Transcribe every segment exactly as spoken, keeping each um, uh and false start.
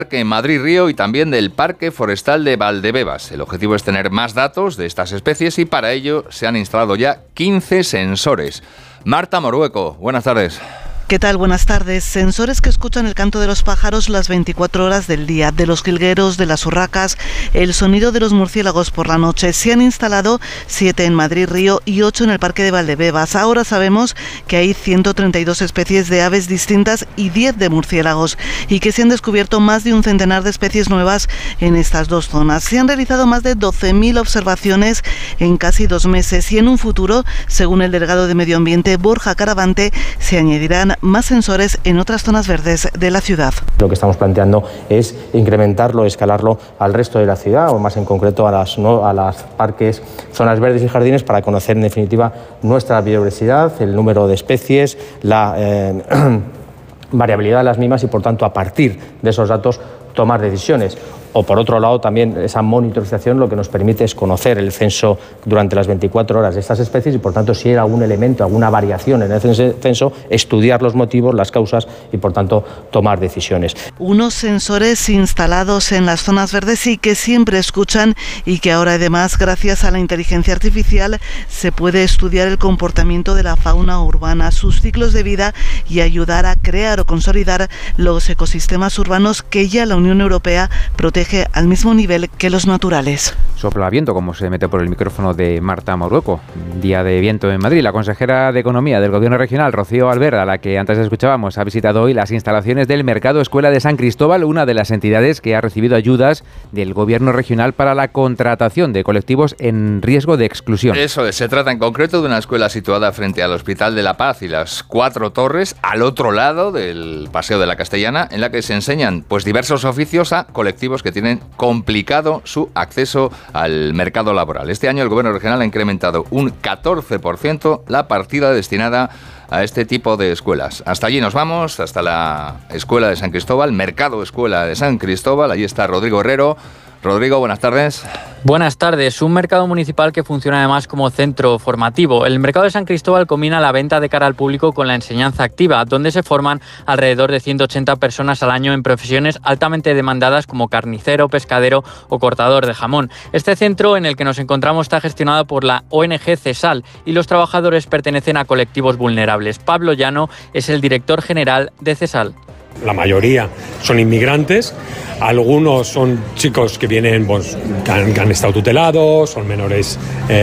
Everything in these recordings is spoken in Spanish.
en Madrid-Río y también del Parque Forestal de Valdebebas. El objetivo es tener más datos de estas especies y para ello se han instalado ya quince sensores. Marta Morueco, buenas tardes. ¿Qué tal? Buenas tardes. Sensores que escuchan el canto de los pájaros las veinticuatro horas del día, de los jilgueros, de las urracas, el sonido de los murciélagos por la noche. Se han instalado siete en Madrid, Río y ocho en el Parque de Valdebebas. Ahora sabemos que hay ciento treinta y dos especies de aves distintas y diez de murciélagos y que se han descubierto más de un centenar de especies nuevas en estas dos zonas. Se han realizado más de doce mil observaciones en casi dos meses y en un futuro, según el delegado de Medio Ambiente, Borja Caravante, se añadirán más sensores en otras zonas verdes de la ciudad. Lo que estamos planteando es incrementarlo, escalarlo al resto de la ciudad o más en concreto a las, no, a las parques, zonas verdes y jardines para conocer en definitiva nuestra biodiversidad, el número de especies, la eh, variabilidad de las mismas y por tanto a partir de esos datos tomar decisiones. O por otro lado también esa monitorización lo que nos permite es conocer el censo durante las veinticuatro horas de estas especies y por tanto si hay algún elemento, alguna variación en el censo, estudiar los motivos, las causas y por tanto tomar decisiones. Unos sensores instalados en las zonas verdes y que siempre escuchan y que ahora además gracias a la inteligencia artificial se puede estudiar el comportamiento de la fauna urbana, sus ciclos de vida y ayudar a crear o consolidar los ecosistemas urbanos que ya la Unión Europea protege al mismo nivel que los naturales. Sopla viento, como se mete por el micrófono de Marta Morueco. Día de viento en Madrid. La consejera de Economía del Gobierno Regional, Rocío Alberda, a la que antes escuchábamos, ha visitado hoy las instalaciones del Mercado Escuela de San Cristóbal, una de las entidades que ha recibido ayudas del Gobierno Regional para la contratación de colectivos en riesgo de exclusión. Eso es, se trata en concreto de una escuela situada frente al Hospital de la Paz y las Cuatro Torres, al otro lado del Paseo de la Castellana, en la que se enseñan pues diversos oficios a colectivos que tienen complicado su acceso al mercado laboral. Este año el Gobierno Regional ha incrementado un catorce por ciento la partida destinada a este tipo de escuelas. Hasta allí nos vamos, hasta la Escuela de San Cristóbal, Mercado Escuela de San Cristóbal. Allí está Rodrigo Herrero. Rodrigo, buenas tardes. Buenas tardes. Un mercado municipal que funciona además como centro formativo. El mercado de San Cristóbal combina la venta de cara al público con la enseñanza activa, donde se forman alrededor de ciento ochenta personas al año en profesiones altamente demandadas como carnicero, pescadero o cortador de jamón. Este centro en el que nos encontramos está gestionado por la O N G CESAL y los trabajadores pertenecen a colectivos vulnerables. Pablo Llano es el director general de CESAL. La mayoría son inmigrantes, algunos son chicos que vienen, pues, que han, que han estado tutelados, son menores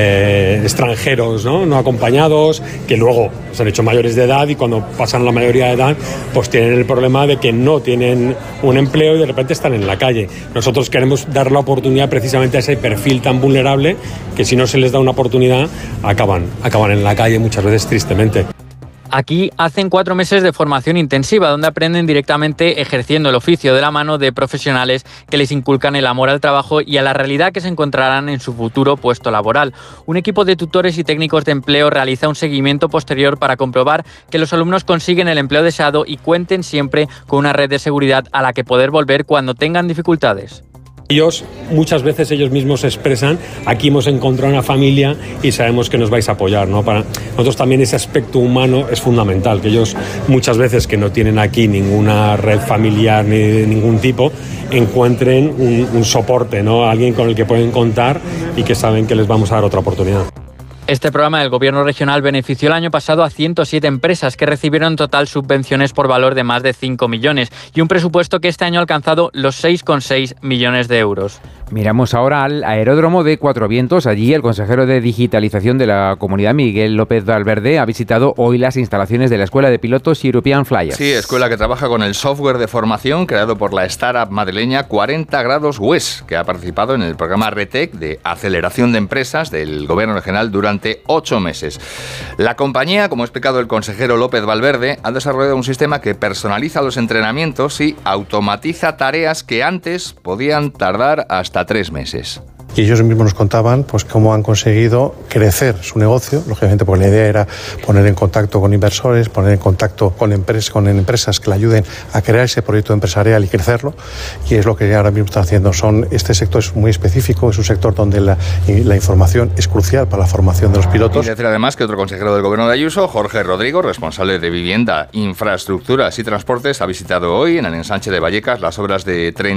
eh, extranjeros, ¿no? no acompañados, que luego se han hecho mayores de edad y cuando pasan la mayoría de edad, pues tienen el problema de que no tienen un empleo y de repente están en la calle. Nosotros queremos dar la oportunidad precisamente a ese perfil tan vulnerable que si no se les da una oportunidad acaban, acaban en la calle muchas veces tristemente. Aquí hacen cuatro meses de formación intensiva, donde aprenden directamente ejerciendo el oficio de la mano de profesionales que les inculcan el amor al trabajo y a la realidad que se encontrarán en su futuro puesto laboral. Un equipo de tutores y técnicos de empleo realiza un seguimiento posterior para comprobar que los alumnos consiguen el empleo deseado y cuenten siempre con una red de seguridad a la que poder volver cuando tengan dificultades. Ellos, muchas veces ellos mismos expresan, aquí hemos encontrado una familia y sabemos que nos vais a apoyar, ¿no? Para nosotros también ese aspecto humano es fundamental, que ellos muchas veces que no tienen aquí ninguna red familiar ni de ningún tipo, encuentren un, un soporte, ¿no? Alguien con el que pueden contar y que saben que les vamos a dar otra oportunidad. Este programa del Gobierno Regional benefició el año pasado a ciento siete empresas que recibieron en total subvenciones por valor de más de cinco millones y un presupuesto que este año ha alcanzado los seis coma seis millones de euros. Miramos ahora al aeródromo de Cuatro Vientos. Allí el consejero de Digitalización de la Comunidad, Miguel López Valverde, ha visitado hoy las instalaciones de la Escuela de Pilotos European Flyers. Sí, escuela que trabaja con el software de formación creado por la startup madrileña cuarenta grados W E S, que ha participado en el programa RETEC de aceleración de empresas del Gobierno Regional durante ocho meses. La compañía, como ha explicado el consejero López Valverde, ha desarrollado un sistema que personaliza los entrenamientos y automatiza tareas que antes podían tardar hasta tres meses. y ellos mismos nos contaban pues cómo han conseguido crecer su negocio, lógicamente porque la idea era poner en contacto con inversores, poner en contacto con empresas, con empresas que le ayuden a crear ese proyecto empresarial y crecerlo, y es lo que ahora mismo están haciendo. Son, este sector es muy específico, es un sector donde la, la información es crucial para la formación de los pilotos. Y decir además que otro consejero del gobierno de Ayuso, Jorge Rodrigo, responsable de Vivienda, Infraestructuras y Transportes, ha visitado hoy en el ensanche de Vallecas las obras de tren